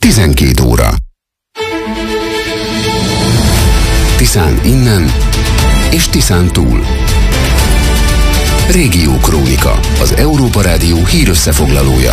12 óra. Tiszán innen és Tiszán túl. Régiókrónika, az Európa Rádió hírösszefoglalója.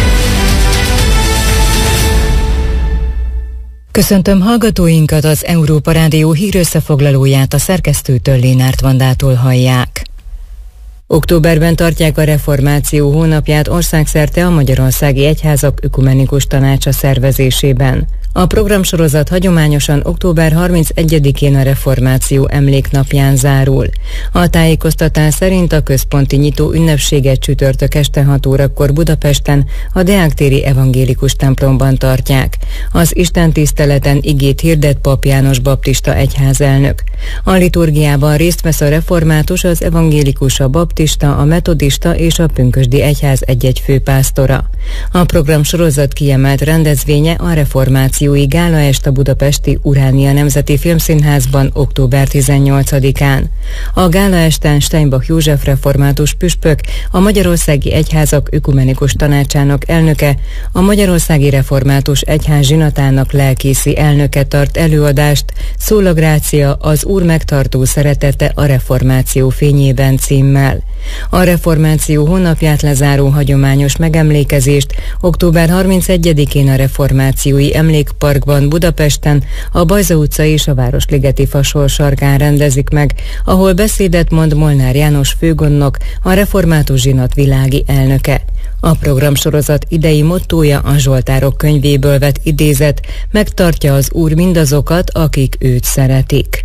Köszöntöm hallgatóinkat, az Európa Rádió hírösszefoglalóját a szerkesztőtől, Lénárt Vandától hallják. Októberben tartják a reformáció hónapját országszerte a Magyarországi Egyházak Ökumenikus Tanácsa szervezésében. A programsorozat hagyományosan október 31-én a reformáció emléknapján zárul. A tájékoztatás szerint a központi nyitó ünnepséget csütörtök este 6 órakor Budapesten a Deák-téri evangélikus templomban tartják. Az istentiszteleten igét hirdet Pap János baptista egyházelnök. A liturgiában részt vesz a református, az evangélikus, a baptista, a metodista és a pünkösdi egyház egy-egy főpásztora. A programsorozat kiemelt rendezvénye a reformációi gálaest a budapesti Uránia Nemzeti Filmszínházban október 18-án. A gálaesten Steinbach József református püspök, a Magyarországi Egyházak Ökumenikus Tanácsának elnöke, a Magyarországi Református Egyház zsinatának lelkészi elnöke tart előadást, Szól a Grácia, az Úr megtartó szeretete a reformáció fényében címmel. A reformáció hónapját lezáró hagyományos megemlékezést október 31-én a reformációi emlékparkban Budapesten, a Bajza utca és a Városligeti Fasor sarkán rendezik meg, ahol beszédet mond Molnár János főgondnok, a református zsinat világi elnöke. A programsorozat idei mottója a Zsoltárok könyvéből vett idézet: megtartja az Úr mindazokat, akik őt szeretik.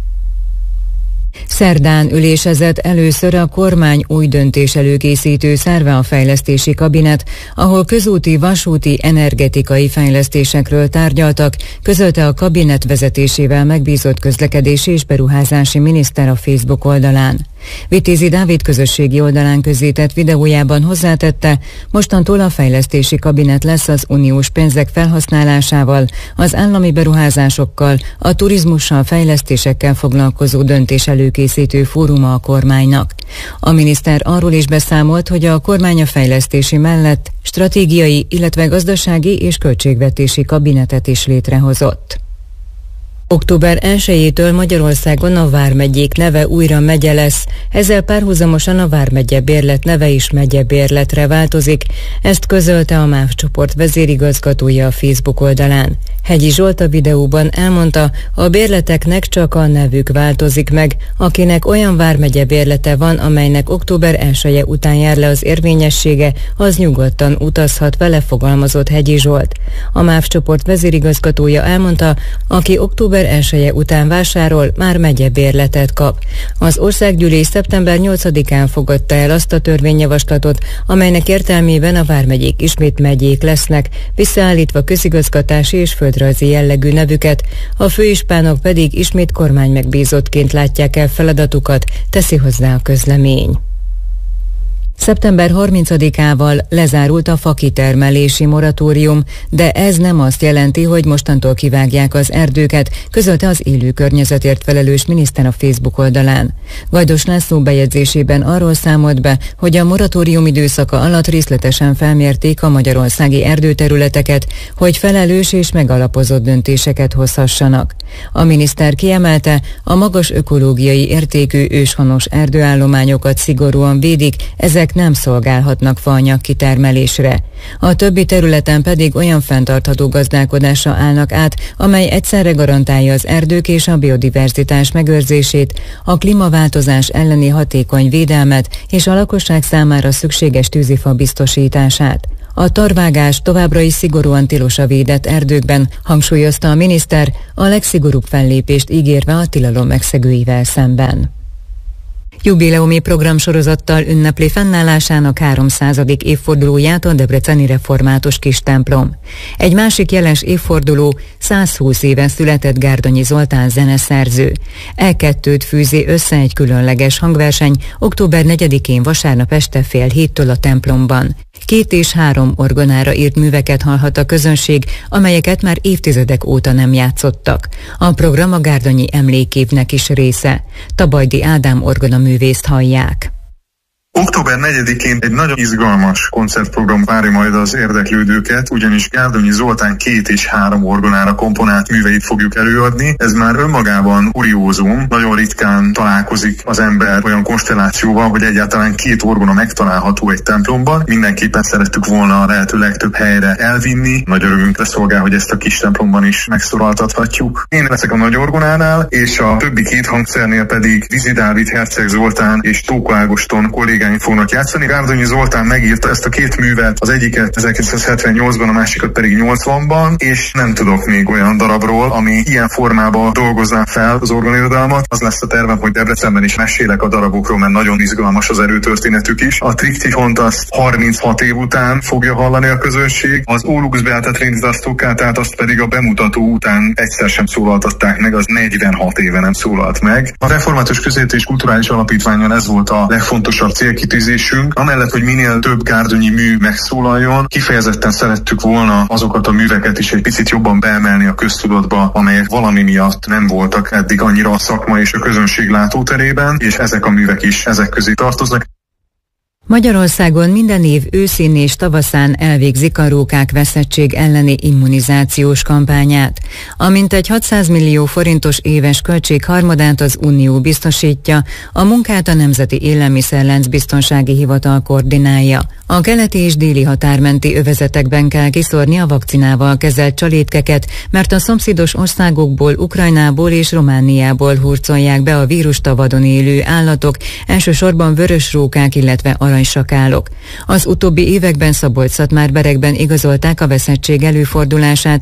Szerdán ülésezett először a kormány új döntés előkészítő szerve, a fejlesztési kabinet, ahol közúti, vasúti, energetikai fejlesztésekről tárgyaltak, közölte a kabinet vezetésével megbízott közlekedési és beruházási miniszter a Facebook oldalán. Vitézi Dávid közösségi oldalán közzétett videójában hozzátette, mostantól a fejlesztési kabinet lesz az uniós pénzek felhasználásával, az állami beruházásokkal, a turizmussal, fejlesztésekkel foglalkozó döntés előkészítő fóruma a kormánynak. A miniszter arról is beszámolt, hogy a kormány a fejlesztési mellett stratégiai, illetve gazdasági és költségvetési kabinetet is létrehozott. Október 1-től Magyarországon a vármegyék neve újra megye lesz, ezzel párhuzamosan a vármegye bérlet neve is megyebérletre változik, ezt közölte a MÁV csoport vezérigazgatója a Facebook oldalán. Hegyi Zsolt a videóban elmondta, a bérleteknek csak a nevük változik meg, akinek olyan vármegye bérlete van, amelynek október 1-e után jár le az érvényessége, az nyugodtan utazhat vele, fogalmazott Hegyi Zsolt. A MÁV csoport vezérigazgatója elmondta, aki október 1-e után vásárol, már megyebérletet kap. Az országgyűlés szeptember 8-án fogadta el azt a törvényjavaslatot, amelynek értelmében a vármegyék ismét megyék lesznek, visszaállítva közigazgatási és földrajzi jellegű nevüket, a főispánok pedig ismét kormánymegbízottként látják el feladatukat, teszi hozzá a közlemény. Szeptember 30-ával lezárult a fakitermelési moratórium, de ez nem azt jelenti, hogy mostantól kivágják az erdőket, közölte az élő környezetért felelős miniszter a Facebook oldalán. Gajdos László bejegyzésében arról számolt be, hogy a moratórium időszaka alatt részletesen felmérték a magyarországi erdőterületeket, hogy felelős és megalapozott döntéseket hozhassanak. A miniszter kiemelte, a magas ökológiai értékű őshonos erdőállományokat szigorúan védik, ezek nem szolgálhatnak faanyag kitermelésre. A többi területen pedig olyan fenntartható gazdálkodásra állnak át, amely egyszerre garantálja az erdők és a biodiverzitás megőrzését, a klímaváltozás elleni hatékony védelmet és a lakosság számára szükséges tűzifa biztosítását. A tarvágás továbbra is szigorúan tilos a védett erdőkben, hangsúlyozta a miniszter, a legszigorúbb fellépést ígérve a tilalom megszegőivel szemben. Jubileumi programsorozattal ünnepli fennállásának 300. évfordulóját a debreceni református kistemplom. Egy másik jeles évforduló, 120 éven született Gárdonyi Zoltán zeneszerző. E2-t fűzi össze egy különleges hangverseny október 4-én vasárnap este 6:30 a templomban. 2 és 3 orgonára írt műveket hallhat a közönség, amelyeket már évtizedek óta nem játszottak. A program a Gárdonyi emlékévnek is része. Tabajdi Ádám orgonaművészt hallják. Október 4-én egy nagyon izgalmas koncertprogram várja majd az érdeklődőket, ugyanis Gárdonyi Zoltán 2 és 3 orgonára komponált műveit fogjuk előadni. Ez már önmagában kuriózum, nagyon ritkán találkozik az ember olyan konstellációval, hogy egyáltalán 2 orgona megtalálható egy templomban. Mindenképpen szerettük volna a lehető legtöbb helyre elvinni. Nagy örömünkre szolgál, hogy ezt a kis templomban is megszólaltathatjuk. Én leszek a nagy orgonánál, és a többi 2 hangszernél pedig Vizi Dávid, Herceg Zoltán és Tóka Ágoston kollégáink fognak játszani. Gárdonyi Zoltán megírta ezt a 2 művet, az egyiket 1978-ban, a másikat pedig 80-ban, és nem tudok még olyan darabról, ami ilyen formában dolgozná fel az orgonirodalmat. Az lesz a tervem, hogy Debrecenben is mesélek a darabokról, mert nagyon izgalmas az erőtörténetük is. A Triptychont azt 36 év után fogja hallani a közönség, az O Lux Beata Trinitas Toccatát azt pedig a bemutató után egyszer sem szólaltatták meg, az 46 éve nem szólalt meg. A Református Közéleti és Kulturális Alapítványon ez volt a legfontosabb célkitűzésünk. Amellett, hogy minél több gárdonyi mű megszólaljon, kifejezetten szerettük volna azokat a műveket is egy picit jobban beemelni a köztudatba, amelyek valami miatt nem voltak eddig annyira a szakma és a közönség látóterében, és ezek a művek is ezek közé tartoznak. Magyarországon minden év őszén és tavaszán elvégzik a rókák veszettség elleni immunizációs kampányát. A mintegy 600 millió forintos éves költség harmadát az Unió biztosítja, a munkát a Nemzeti Élelmiszerlánc Biztonsági Hivatal koordinálja. A keleti és déli határmenti övezetekben kell kiszórni a vakcinával kezelt csalétkeket, mert a szomszédos országokból, Ukrajnából és Romániából hurcolják be a vírustavadon élő állatok, elsősorban vörösrókák, illetve aranysakálok. Az utóbbi években Szabolcs-Szatmár-Berekben igazolták a veszettség előfordulását,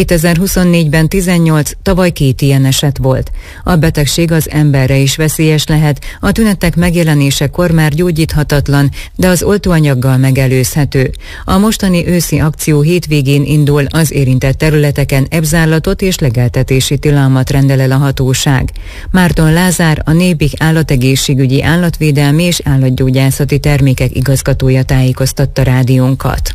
2024-ben 18, tavaly 2 ilyen eset volt. A betegség az emberre is veszélyes lehet, a tünetek megjelenésekor már gyógyíthatatlan, de az oltóanyaggal megelőzhető. A mostani őszi akció hétvégén indul, az érintett területeken ebzárlatot és legeltetési tilalmat rendel el a hatóság. Márton Lázár, a Nébih Állategészségügyi, Állatvédelmi és Állatgyógyászati Termékek igazgatója tájékoztatta rádiónkat.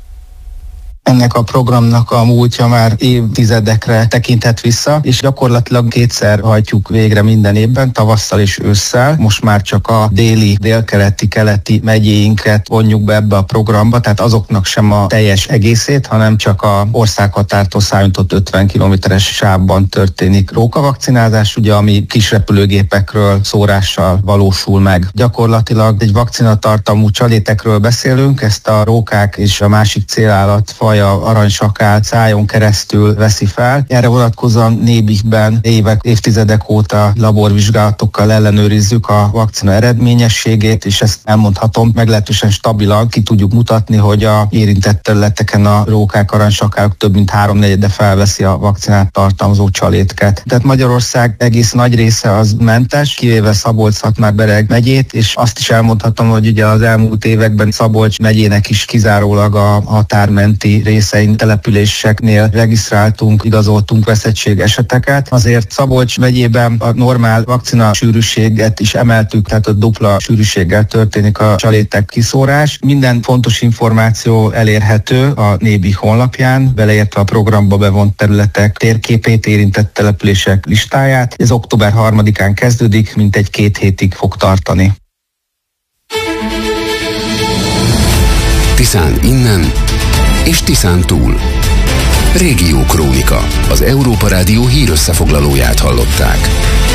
Ennek a programnak a múltja már évtizedekre tekinthet vissza, és gyakorlatilag 2-szer hajtjuk végre minden évben, tavasszal és ősszel. Most már csak a déli, délkeleti, keleti megyéinket vonjuk be ebbe a programba, tehát azoknak sem a teljes egészét, hanem csak a országhatártól számított 50 kilométeres sávban történik rókavakcinázás, ugye, ami kis repülőgépekről, szórással valósul meg. Gyakorlatilag egy vakcinatartalmú csalétekről beszélünk, ezt a rókák és a másik célállatfaj, a aranysakál szájon keresztül veszi fel. Erre vonatkozóan Nébihben évtizedek óta laborvizsgálatokkal ellenőrizzük a vakcina eredményességét, és ezt elmondhatom, meglehetősen stabilan ki tudjuk mutatni, hogy a érintett területeken a rókák, aranysakálok több mint 3/4 felveszi a vakcinát tartalmazó csalétket. Tehát Magyarország egész nagy része az mentes, kivéve Szabolcs-Szatmár-Bereg megyét, és azt is elmondhatom, hogy ugye az elmúlt években Szabolcs megyének is kizárólag a határmenti részein, településeknél regisztráltunk, igazoltunk veszettség eseteket. Azért Szabolcs megyében a normál vakcina sűrűséget is emeltük, tehát a dupla sűrűséggel történik a csalétek kiszórás. Minden fontos információ elérhető a Nébih honlapján, beleértve a programba bevont területek térképét, érintett települések listáját. Ez október 3-án kezdődik, mintegy 2 hétig fog tartani. Tiszán innen és Tiszán túl. Régió Krónika. Az Európa Rádió hírösszefoglalóját hallották.